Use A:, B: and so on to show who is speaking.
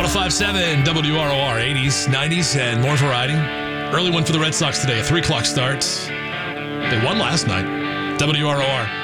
A: 1057 WROR, 80s, 90s, and more variety. Early one for the Red Sox today, a 3 o'clock start. They won last night. WROR.